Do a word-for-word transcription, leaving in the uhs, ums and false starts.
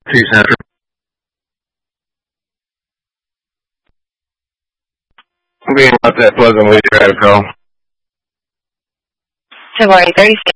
Peace, Andrew. I'm being about that Pleasant League, Idaho. February thirty-sixth.